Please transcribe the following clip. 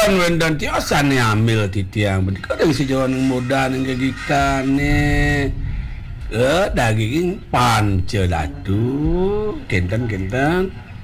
wendon tiosane amil di tiang menika kadang sejawan muda ning gegikane daging panceladu kenten-kenten